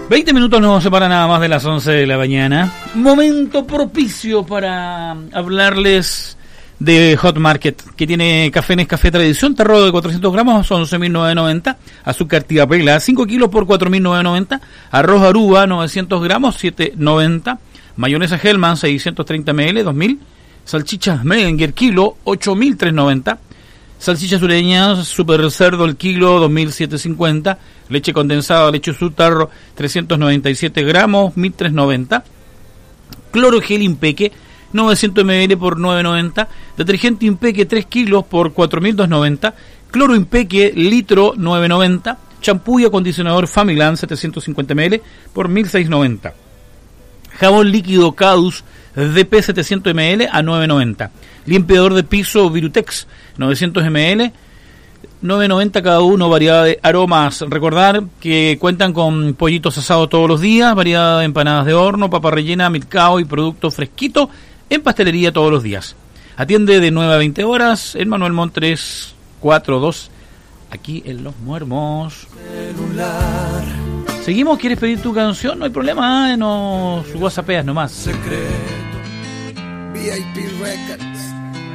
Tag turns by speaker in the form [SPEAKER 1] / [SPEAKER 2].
[SPEAKER 1] 20 minutos nos separan nada más de las 11 de la mañana. Momento propicio para hablarles de Hot Market, que tiene café Nescafé Tradición, tarro de 400 gramos, 11.990. Azúcar Tía Pela, 5 kilos por 4.990. Arroz Aruba, 900 gramos, 7.90. Mayonesa Hellman, 630 ml, 2.000. Salchichas Menger, kilo, 8.390. Salchichas sureñas Super Cerdo el kilo, 2.750. Leche condensada, leche tarro, 397 gramos, 1.390. Cloro Gel Impeque, 900 ml por 9.90. Detergente Impeque, 3 kilos por 4.290. Cloro Impeque, litro, 9.90. Champú y acondicionador Familand, 750 ml por 1.690. Jabón líquido Cadus DP 700 ml a 9.90. Limpiador de piso Virutex 900 ml, 9.90 cada uno, variedad de aromas. Recordar que cuentan con pollitos asados todos los días, variedad de empanadas de horno, papa rellena, milcao y producto fresquito en pastelería todos los días. Atiende de 9 a 20 horas en Manuel Montt 342, aquí en Los Muermos. Seguimos, ¿quieres pedir tu canción? No hay problema, nos whatsappeas nomás.
[SPEAKER 2] Secreto, VIP Record.